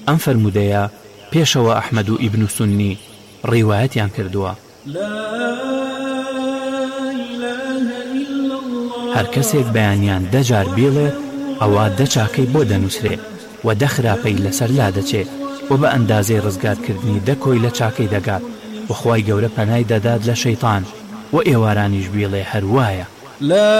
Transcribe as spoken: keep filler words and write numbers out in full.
ئەم فەرمودەیە پێشەوە ئەحمەد و ئیبن سونی ڕیوایەتیان کردووە. هەر کەسێک بەیانیان دەجار بێڵێ ئەوە دە چاکەی بۆ دەنووسرێ و دە خراپەی لەسەر لا دەچێت و بە ئەندازەی ڕزگارکردنی دە کۆی لە چاکەی دەگات و خوای گەورە پەنای دەدات لە شەیطان و ئێوارانیش بێڵێ هەروایە.